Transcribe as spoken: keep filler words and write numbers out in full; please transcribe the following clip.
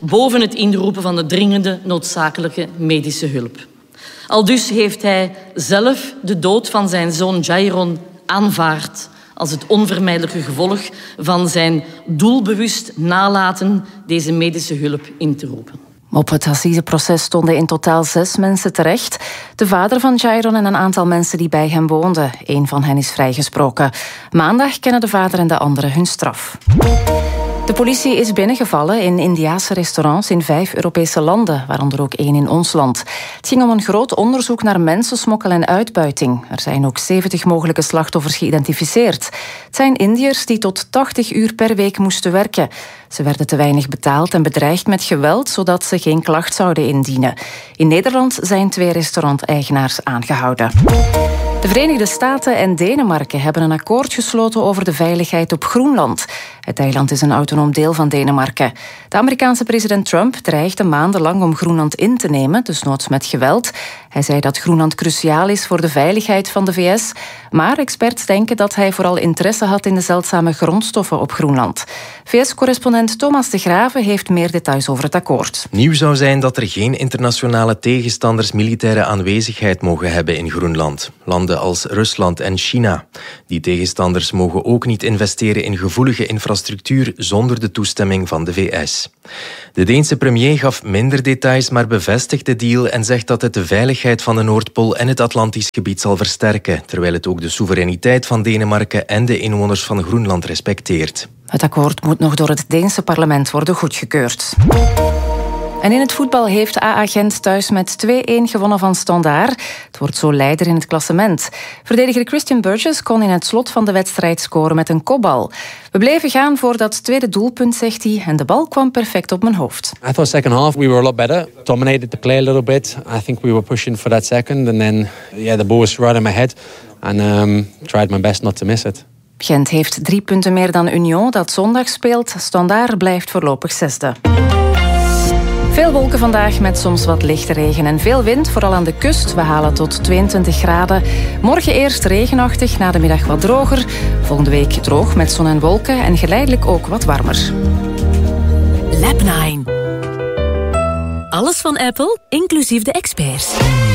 boven het inroepen van de dringende noodzakelijke medische hulp. Aldus heeft hij zelf de dood van zijn zoon Jairon aanvaard als het onvermijdelijke gevolg van zijn doelbewust nalaten deze medische hulp in te roepen. Op het assiseproces stonden in totaal zes mensen terecht. De vader van Jairon en een aantal mensen die bij hem woonden. Eén van hen is vrijgesproken. Maandag kennen de vader en de andere hun straf. De politie is binnengevallen in Indiase restaurants in vijf Europese landen, waaronder ook één in ons land. Het ging om een groot onderzoek naar mensensmokkel en uitbuiting. Er zijn ook zeventig mogelijke slachtoffers geïdentificeerd. Het zijn Indiërs die tot tachtig uur per week moesten werken. Ze werden te weinig betaald en bedreigd met geweld, zodat ze geen klacht zouden indienen. In Nederland zijn twee restauranteigenaars aangehouden. De Verenigde Staten en Denemarken hebben een akkoord gesloten over de veiligheid op Groenland. Het eiland is een autonoom deel van Denemarken. De Amerikaanse president Trump dreigde maandenlang om Groenland in te nemen, dus noods met geweld. Hij zei dat Groenland cruciaal is voor de veiligheid van de V S. Maar experts denken dat hij vooral interesse had in de zeldzame grondstoffen op Groenland. V S-correspondent Thomas de Graeve heeft meer details over het akkoord. Nieuw zou zijn dat er geen internationale tegenstanders militaire aanwezigheid mogen hebben in Groenland. Landen als Rusland en China. Die tegenstanders mogen ook niet investeren in gevoelige infrastructuur zonder de toestemming van de V S. De Deense premier gaf minder details, maar bevestigt de deal en zegt dat het de veiligheid van de Noordpool en het Atlantisch gebied zal versterken, terwijl het ook de soevereiniteit van Denemarken en de inwoners van Groenland respecteert. Het akkoord moet nog door het Deense parlement worden goedgekeurd. En in het voetbal heeft A A Gent thuis met twee-een gewonnen van Standaard. Het wordt zo leider in het klassement. Verdediger Christian Burgess kon in het slot van de wedstrijd scoren met een kopbal. We bleven gaan voor dat tweede doelpunt, zegt hij, en de bal kwam perfect op mijn hoofd. I thought second half we were a lot better. Dominated the play a little bit. I think we were pushing for that second and then yeah, the ball was right in my head and um, tried my best not to miss it. Gent heeft drie punten meer dan Union, dat zondag speelt. Standaard blijft voorlopig zesde. Veel wolken vandaag met soms wat lichte regen en veel wind, vooral aan de kust. We halen tot tweeëntwintig graden. Morgen eerst regenachtig, na de middag wat droger. Volgende week droog met zon en wolken en geleidelijk ook wat warmer. Lab nine. Alles van Apple, inclusief de experts.